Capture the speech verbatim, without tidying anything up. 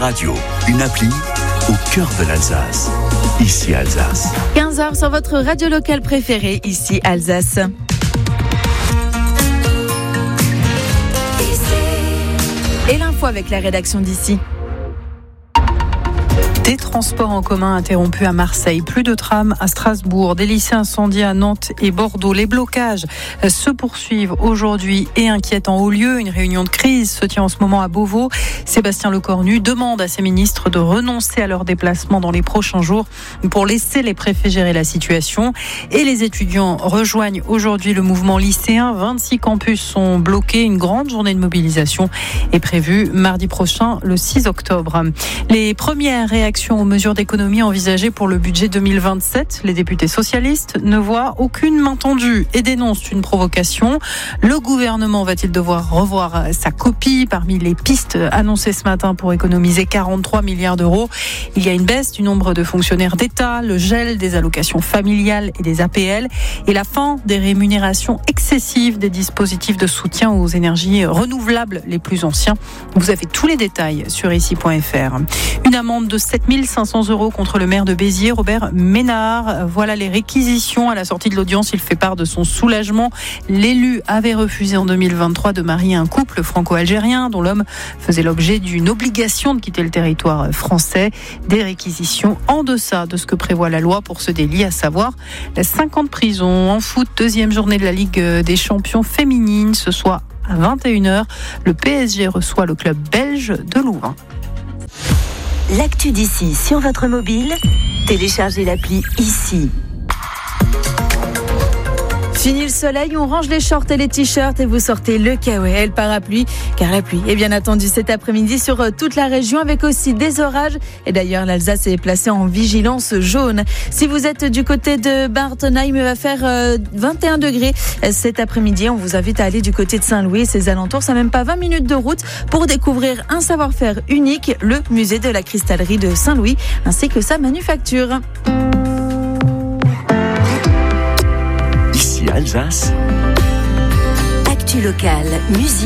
radio, une appli au cœur de l'Alsace. Ici Alsace. quinze heures sur votre radio locale préférée, ici Alsace. Et l'info avec la rédaction d'ici. Des transports en commun interrompus à Marseille, plus de trams à Strasbourg, des lycées incendiés à Nantes et Bordeaux. Les blocages se poursuivent aujourd'hui et inquiètent en haut lieu. Une réunion de crise se tient en ce moment à Beauvau. Sébastien Lecornu demande à ses ministres de renoncer à leurs déplacements dans les prochains jours pour laisser les préfets gérer la situation. Et les étudiants rejoignent aujourd'hui le mouvement lycéen. vingt-six campus sont bloqués. Une grande journée de mobilisation est prévue mardi prochain, le six octobre. Les premières réactions aux mesures d'économie envisagées pour le budget deux mille vingt-sept. Les députés socialistes ne voient aucune main tendue et dénoncent une provocation. Le gouvernement va-t-il devoir revoir sa copie? Parmi les pistes annoncées ce matin pour économiser quarante-trois milliards d'euros, il y a une baisse du nombre de fonctionnaires d'État, le gel des allocations familiales et des A P L et la fin des rémunérations excessives des dispositifs de soutien aux énergies renouvelables les plus anciens. Vous avez tous les détails sur ici point f r. Une amende de sept mille cinq cents euros contre le maire de Béziers, Robert Ménard. Voilà les réquisitions. À la sortie de l'audience, il fait part de son soulagement. L'élu avait refusé en deux mille vingt-trois de marier un couple franco-algérien dont l'homme faisait l'objet d'une obligation de quitter le territoire français. Des réquisitions en deçà de ce que prévoit la loi pour ce délit, à savoir cinq ans de prison. En foot, deuxième journée de la Ligue des champions féminines. Ce soir à vingt et une heures, le P S G reçoit le club belge de Louvain. L'actu d'ici sur votre mobile, téléchargez l'appli ici. Fini le soleil, on range les shorts et les t-shirts et vous sortez le kawaii et le parapluie, car la pluie est bien attendue cet après-midi sur toute la région avec aussi des orages. Et d'ailleurs, l'Alsace est placée en vigilance jaune. Si vous êtes du côté de Bartenheim, il va faire vingt et un degrés cet après-midi. On vous invite à aller du côté de Saint-Louis et ses alentours. Ça n'a même pas vingt minutes de route pour découvrir un savoir-faire unique, le musée de la cristallerie de Saint-Louis, ainsi que sa manufacture. Alsace. Actu locale, musique.